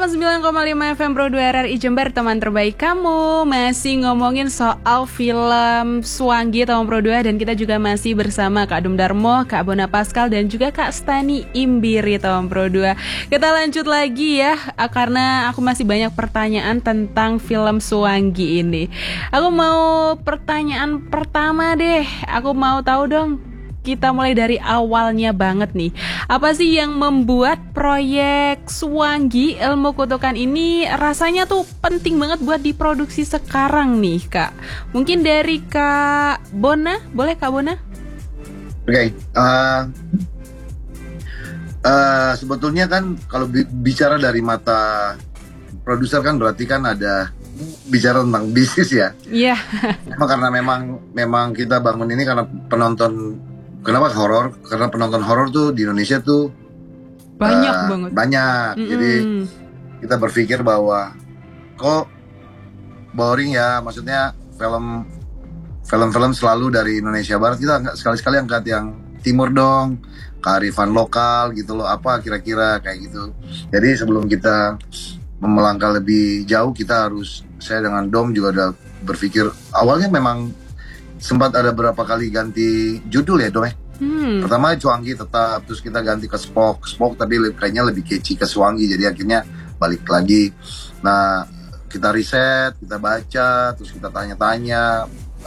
89,5 FM Pro 2 RRI Jember, teman terbaik kamu. Masih ngomongin soal film Suwanggi teman Pro 2. Dan kita juga masih bersama Kak Dum Darmo, Kak Bona Pascal, dan juga Kak Stani Imbiri teman Pro 2. Kita lanjut lagi ya, karena aku masih banyak pertanyaan tentang film Suwanggi ini. Aku mau pertanyaan pertama deh. Aku mau tahu dong, kita mulai dari awalnya banget nih. Apa sih yang membuat proyek Suwanggi Ilmu Kutukan ini rasanya tuh penting banget buat diproduksi sekarang nih, Kak? Mungkin dari Kak Bona, boleh Kak Bona? Oke, sebetulnya kan kalau bicara dari mata produser kan berarti kan ada bicara tentang bisnis ya. Iya. Yeah. Karena memang kita bangun ini karena penonton. Kenapa horor? Karena penonton horor tuh di Indonesia tuh banyak banget. Banyak. Jadi kita berpikir bahwa kok boring ya, maksudnya film-film selalu dari Indonesia Barat, kita nggak sekali-sekali angkat yang timur dong, kearifan lokal gitu loh, apa kira-kira kayak gitu. Jadi sebelum kita melangkah lebih jauh, saya dengan Dom juga udah berpikir, awalnya memang sempat ada berapa kali ganti judul ya Dom ya. Pertama Suwanggi tetap, terus kita ganti ke Spock tapi kayaknya lebih catchy ke Suwanggi, jadi akhirnya balik lagi. Nah kita riset, kita baca, terus kita tanya-tanya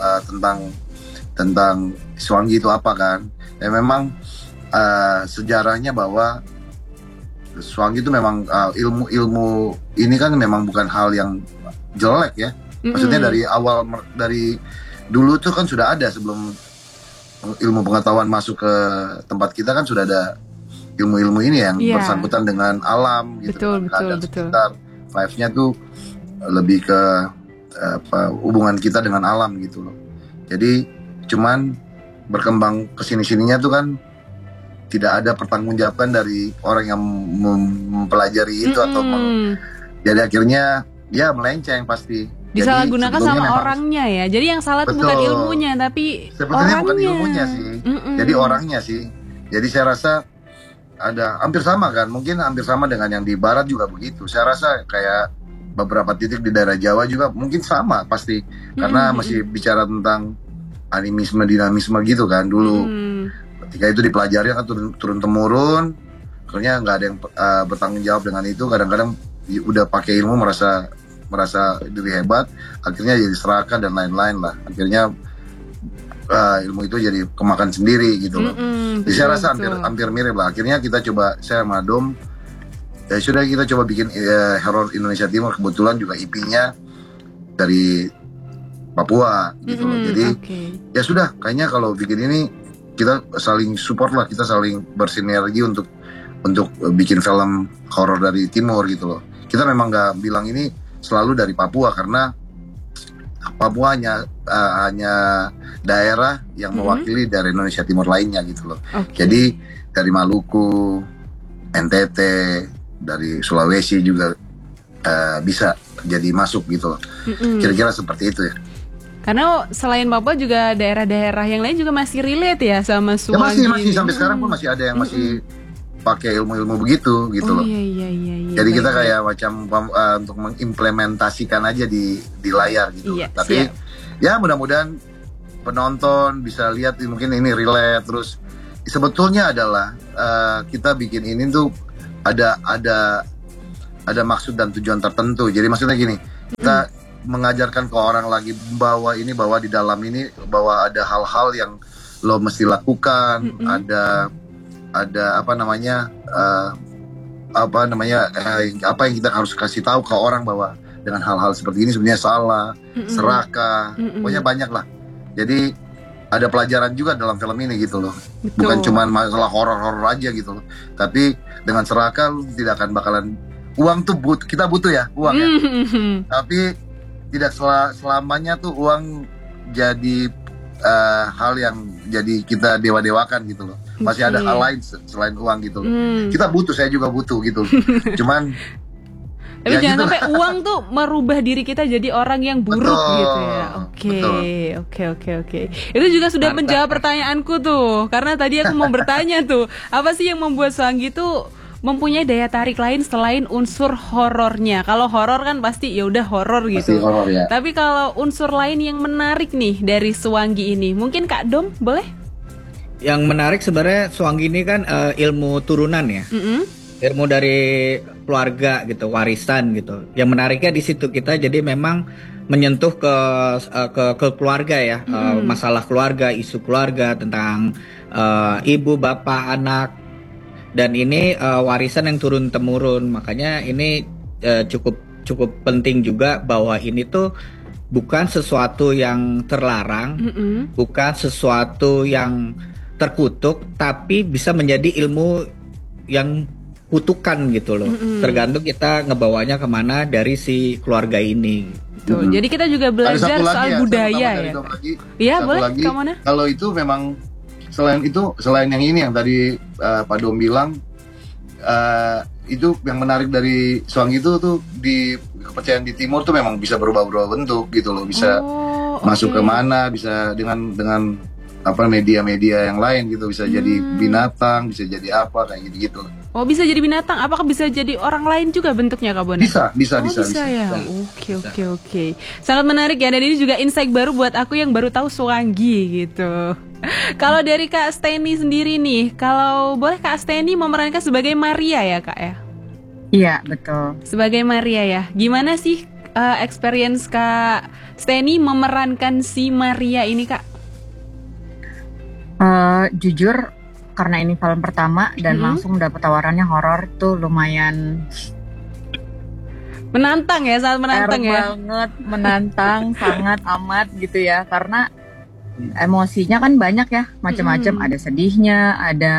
tentang Suwanggi itu apa kan. Dan memang sejarahnya bahwa Suwanggi itu memang ilmu ini kan memang bukan hal yang jelek ya. Maksudnya dari awal, dari dulu tuh kan sudah ada, sebelum ilmu pengetahuan masuk ke tempat kita kan sudah ada ilmu-ilmu ini yang bersangkutan dengan alam gitu. Betul. Sekitar five-nya tuh lebih ke hubungan kita dengan alam gitu loh. Jadi cuman berkembang kesini-sininya tuh kan tidak ada pertanggungjawaban dari orang yang mempelajari itu atau jadi akhirnya ya melenceng pasti. Disalahgunakan sama orangnya ya. Jadi yang salah itu bukan ilmunya, tapi sebetulnya bukan ilmunya sih. Jadi orangnya sih. Jadi saya rasa ada hampir sama kan. Mungkin hampir sama dengan yang di barat juga begitu. Saya rasa kayak beberapa titik di daerah Jawa juga mungkin sama pasti. Karena masih bicara tentang animisme, dinamisme gitu kan dulu. Ketika itu dipelajari kan turun temurun. Akhirnya nggak ada yang bertanggung jawab dengan itu. Kadang-kadang udah pakai ilmu merasa diri hebat, akhirnya jadi serakah dan lain-lain lah. Akhirnya ilmu itu jadi kemakan sendiri gitu loh. Jadi saya rasa hampir mirip lah. Akhirnya kita coba, saya sama Dom, kita coba bikin horor Indonesia Timur. Kebetulan juga IP-nya dari Papua gitu loh. Jadi ya sudah, kayaknya kalau bikin ini kita saling support lah, kita saling bersinergi untuk bikin film horor dari Timur gitu loh. Kita memang nggak bilang ini selalu dari Papua, karena Papua hanya daerah yang mewakili dari Indonesia Timur lainnya gitu loh. Jadi dari Maluku, NTT, dari Sulawesi juga bisa jadi masuk gitu loh. Kira-kira seperti itu ya. Karena selain Papua juga daerah-daerah yang lain juga masih relate ya sama Suwanggi. Ya masih sampai sekarang pun masih ada yang masih pakai ilmu-ilmu begitu gitu loh. Iya. Jadi kita kayak macam untuk mengimplementasikan aja di layar gitu. Tapi ya mudah-mudahan penonton bisa lihat, mungkin ini relate. Terus sebetulnya adalah kita bikin ini tuh ada maksud dan tujuan tertentu. Jadi maksudnya gini, kita mengajarkan ke orang lagi bahwa di dalam ini bahwa ada hal-hal yang lo mesti lakukan, ada apa yang kita harus kasih tahu ke orang bahwa dengan hal-hal seperti ini sebenarnya salah, serakah, pokoknya banyak lah. Jadi ada pelajaran juga dalam film ini gitu loh. Betul. Bukan cuma masalah horor-horor aja gitu loh. Tapi dengan serakah lu tidak akan bakalan, uang tuh kita butuh ya uang ya. Tapi tidak selamanya tuh uang jadi hal yang jadi kita dewa-dewakan gitu loh. Masih ada hal lain selain uang gitu loh. Kita butuh, saya juga butuh gitu. Cuman tapi jangan sampai uang tuh merubah diri kita jadi orang yang buruk gitu ya. Oke. Itu juga sudah menjawab pertanyaanku tuh. Karena tadi aku mau bertanya tuh, apa sih yang membuat Suwanggi tuh mempunyai daya tarik lain selain unsur horornya? Kalau horor kan pasti ya udah horor gitu. Pasti horor ya. Tapi kalau unsur lain yang menarik nih dari Swangi ini, mungkin Kak Dom boleh? Yang menarik sebenarnya Swangi ini kan ilmu turunan ya. Ilmu dari keluarga gitu, warisan gitu. Yang menariknya di situ kita jadi memang menyentuh ke keluarga ya, masalah keluarga, isu keluarga tentang ibu, bapak, anak. Dan ini warisan yang turun temurun. Makanya ini cukup penting juga bahwa ini tuh bukan sesuatu yang terlarang, bukan sesuatu yang terkutuk, tapi bisa menjadi ilmu yang kutukan gitu loh. Tergantung kita ngebawanya kemana dari si keluarga ini. Tuh, jadi kita juga belajar soal budaya ya. Iya, boleh. Kemana? Kalau itu memang selain yang ini yang tadi Pak Dom bilang, itu yang menarik dari Swangi itu tuh di kepercayaan di timur tuh memang bisa berubah-ubah bentuk gitu loh, bisa masuk ke mana, bisa dengan apa media-media yang lain gitu, bisa jadi binatang, bisa jadi apa kayak gitu. Oh, bisa jadi binatang. Apakah bisa jadi orang lain juga bentuknya, Kak Bona? Bisa ya. Oke. Sangat menarik ya, dan ini juga insight baru buat aku yang baru tahu Swangi gitu. Kalau dari Kak Steny sendiri nih, kalau boleh Kak Steny memerankan sebagai Maria ya, Kak ya? Iya, betul. Sebagai Maria ya. Gimana sih experience Kak Steny memerankan si Maria ini, Kak? Jujur, karena ini film pertama dan langsung dapet tawarannya horor tuh lumayan menantang ya, sangat menantang ya. Banget, menantang sangat amat gitu ya, karena emosinya kan banyak ya, macam-macam. Ada sedihnya, ada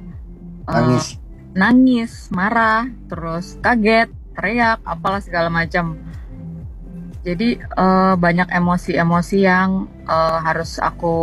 nangis, marah, terus kaget, teriak, apalah segala macam. Jadi banyak emosi-emosi yang harus aku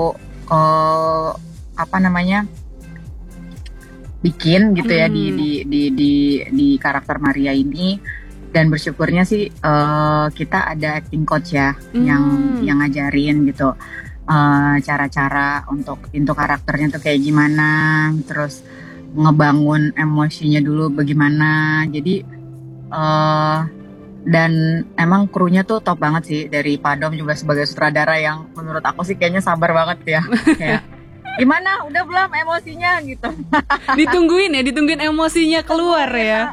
bikin gitu ya di karakter Maria ini. Dan bersyukurnya sih kita ada acting coach ya yang ngajarin gitu cara-cara untuk karakternya tuh kayak gimana, terus ngebangun emosinya dulu bagaimana. Jadi dan emang krunya tuh top banget sih, dari Pak Dom juga sebagai sutradara yang menurut aku sih kayaknya sabar banget ya. Kayak gimana, udah belum emosinya gitu. Ditungguin emosinya keluar ya.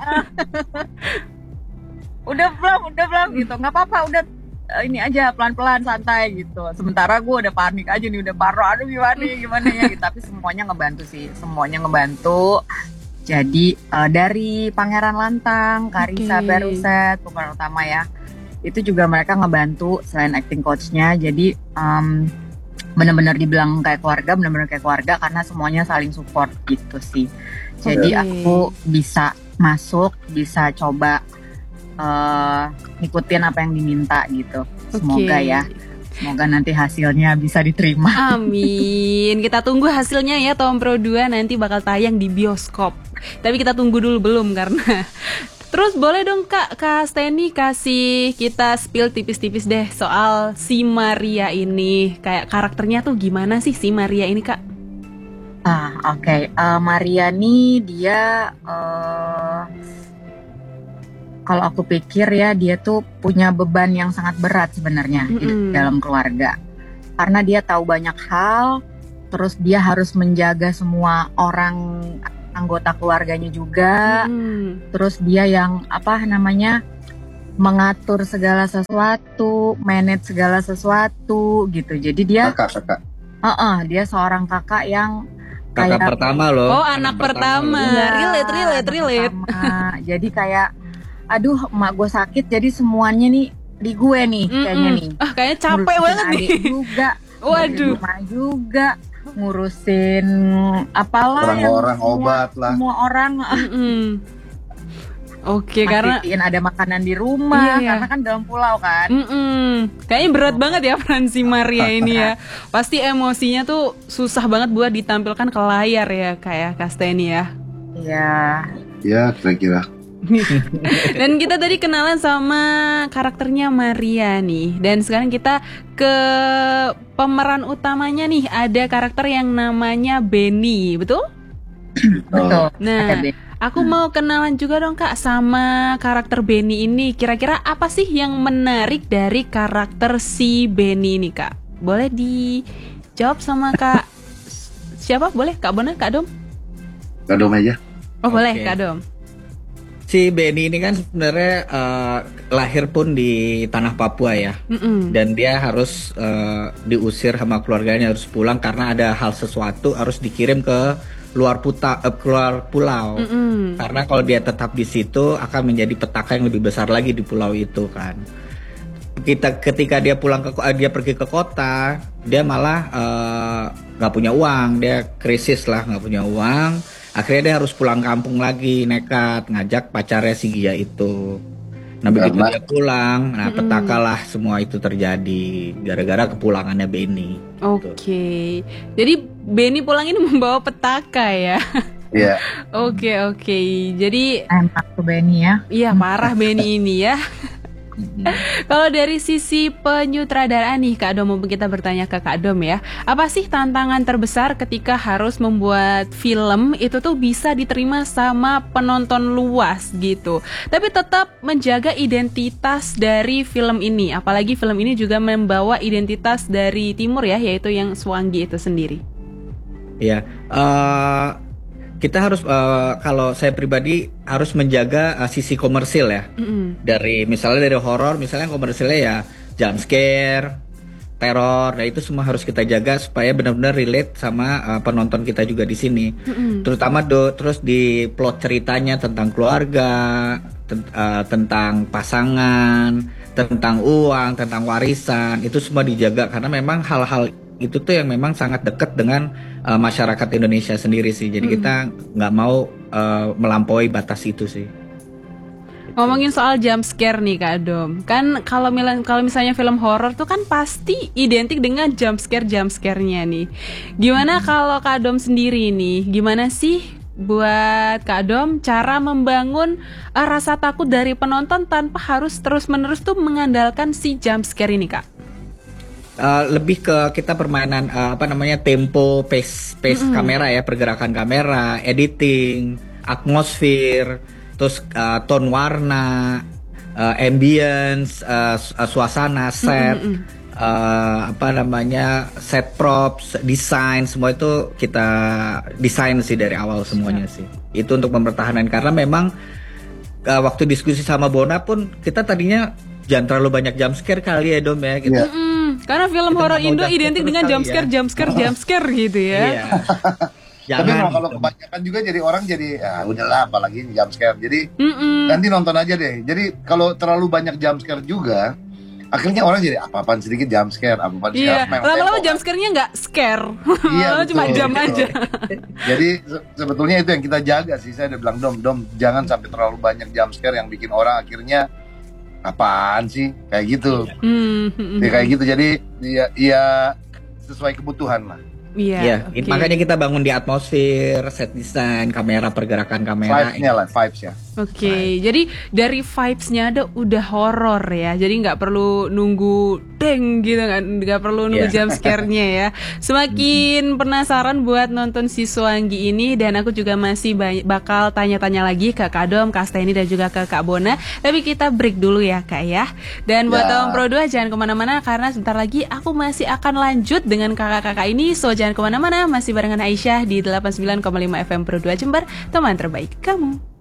udah belum gitu, nggak apa-apa, udah ini aja pelan-pelan santai gitu. Sementara gue udah panik aja nih, udah parno, aduh gimana ya gitu. Tapi semuanya ngebantu. Jadi dari Pangeran Lantang, Karissa Beruset, pemeran utama ya, itu juga mereka ngebantu selain acting coachnya. Jadi benar-benar dibilang kayak keluarga, karena semuanya saling support gitu sih. Jadi aku bisa masuk, bisa coba ngikutin apa yang diminta gitu. Semoga ya, semoga nanti hasilnya bisa diterima. Amin. Kita tunggu hasilnya ya. Tom Pro 2 nanti bakal tayang di bioskop. Tapi kita tunggu dulu belum karena. Terus boleh dong Kak Steny kasih kita spill tipis-tipis deh soal si Maria ini. Kayak karakternya tuh gimana sih si Maria ini, Kak? Maria nih dia kalau aku pikir ya, dia tuh punya beban yang sangat berat sebenarnya di dalam keluarga. Karena dia tahu banyak hal, terus dia harus menjaga semua orang anggota keluarganya juga. Terus dia yang mengatur segala sesuatu, manage segala sesuatu gitu. Jadi dia kakak. Dia seorang kakak yang kakak pertama loh. Oh, anak pertama. Relate. Jadi kayak aduh, emak gue sakit, jadi semuanya nih di gue nih kayaknya nih. Kayaknya capek banget nih. Juga. Waduh. Rumah juga, ngurusin apalah orang-orang obat lah. Semua orang. Oke, karena ada makanan di rumah, karena kan dalam pulau kan. Kayaknya berat banget ya peran si Maria ini ya. Pasti emosinya tuh susah banget buat ditampilkan ke layar ya, kayak Kak Steny ya. Iya. Ya, kira-kira. Dan kita tadi kenalan sama karakternya Maria nih. Dan sekarang kita ke pemeran utamanya nih. Ada karakter yang namanya Benny, betul? Betul. Nah, Aku mau kenalan juga dong Kak sama karakter Benny ini. Kira-kira apa sih yang menarik dari karakter si Benny ini Kak? Boleh dijawab sama Kak siapa? Boleh Kak Bona, Kak Dom? Kak Dom aja. Oh boleh Kak Dom. Si Benny ini kan sebenarnya lahir pun di tanah Papua ya. Dan dia harus diusir sama keluarganya, harus pulang karena ada hal sesuatu, harus dikirim ke luar pulau. Karena kalau dia tetap di situ akan menjadi petaka yang lebih besar lagi di pulau itu kan. Ketika dia dia pergi ke kota, dia malah nggak punya uang, dia krisis lah, nggak punya uang. Akhirnya dia harus pulang kampung lagi, nekat ngajak pacarnya si Gia itu. Nah begitu dia pulang, nah petakalah semua itu terjadi gara-gara kepulangannya Benny. Oke. Jadi Benny pulang ini membawa petaka ya. Iya. Oke. Jadi enak tuh Benny ya. Iya parah Benny ini ya. Kalau dari sisi penyutradaraan nih Kak Dom, mau kita bertanya ke Kak Dom ya, apa sih tantangan terbesar ketika harus membuat film itu tuh bisa diterima sama penonton luas gitu, tapi tetap menjaga identitas dari film ini, apalagi film ini juga membawa identitas dari timur ya, yaitu yang Swangi itu sendiri. Ya, kita harus kalau saya pribadi harus menjaga sisi komersil ya. Dari misalnya dari horor, misalnya komersilnya ya jump scare, teror, nah itu semua harus kita jaga supaya benar-benar relate sama penonton kita juga di sini. Terutama terus di plot ceritanya tentang keluarga, tentang pasangan, tentang uang, tentang warisan, itu semua dijaga karena memang hal-hal itu tuh yang memang sangat dekat dengan masyarakat Indonesia sendiri sih. Jadi kita nggak mau melampaui batas itu sih. Ngomongin soal jump scare nih Kak Dom, kan kalau misalnya film horor tuh kan pasti identik dengan jump scare-nya nih. Gimana kalau Kak Dom sendiri nih, gimana sih buat Kak Dom cara membangun rasa takut dari penonton tanpa harus terus-menerus tuh mengandalkan si jump scare ini Kak? Lebih ke kita permainan tempo, pace kamera ya, pergerakan kamera, editing, atmosfer, terus tone warna, ambience, suasana, set, set props, desain, semua itu kita desain sih dari awal semuanya sih. Itu untuk mempertahankan karena memang waktu diskusi sama Bona pun kita tadinya jangan terlalu banyak jump scare kali ya Dom ya gitu. Karena film horor Indo identik dengan jump scare gitu ya. Iya. Tapi kalau kebanyakan juga jadi orang jadi udahlah apalagi jump scare. Jadi nanti nonton aja deh. Jadi kalau terlalu banyak jump scare juga akhirnya orang jadi apa-apaan sedikit jump scare, apa-apaan scare. Iya, lama-lama jump scare-nya nggak scare. Iya, cuma jam aja. Jadi sebetulnya itu yang kita jaga sih. Saya udah bilang Dom jangan sampai terlalu banyak jump scare yang bikin orang akhirnya apaan sih kayak gitu. Ya, kayak gitu. Jadi ya sesuai kebutuhan lah. Iya, makanya kita bangun di atmosfer, set design, kamera, pergerakan kamera. Vibes ya. Oke, jadi dari vibes-nya ada udah horor ya. Jadi nggak perlu nunggu deng gitu, nggak perlu nunggu jump scare-nya ya. Semakin penasaran buat nonton si Swangi ini, dan aku juga masih bakal tanya-tanya lagi ke Kak Dom, Kak Steny dan juga ke Kak Bona. Tapi kita break dulu ya Kak ya. Dan buat teman Pro 2 jangan kemana-mana karena sebentar lagi aku masih akan lanjut dengan kakak-kakak ini. So jangan kemana-mana, masih barengan Aisyah di 89,5 FM Pro 2 Jember, teman terbaik kamu.